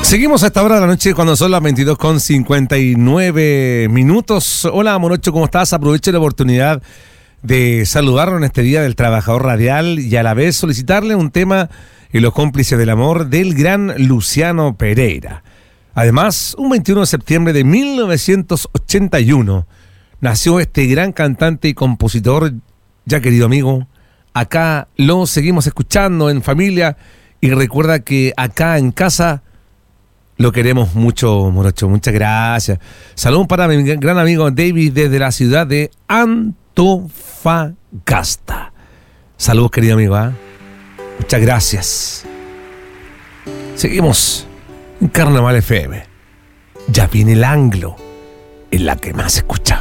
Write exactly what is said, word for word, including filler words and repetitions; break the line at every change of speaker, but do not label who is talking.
Seguimos a esta hora de la noche cuando son las veintidós con cincuenta y nueve minutos. Hola, Morocho, ¿cómo estás? Aprovecho la oportunidad de saludarlo en este Día del Trabajador Radial y a la vez solicitarle un tema en Los Cómplices del Amor del gran Luciano Pereira. Además, un veintiuno de septiembre de mil novecientos ochenta y uno nació este gran cantante y compositor, ya querido amigo. Acá lo seguimos escuchando en familia y recuerda que acá en casa lo queremos mucho, Morocho. Muchas gracias. Saludos para mi gran amigo David desde la ciudad de Antofagasta. Saludos, querido amigo. ¿eh? Muchas gracias. Seguimos en Carnaval F M. Ya viene el anglo, en la que más escuchamos.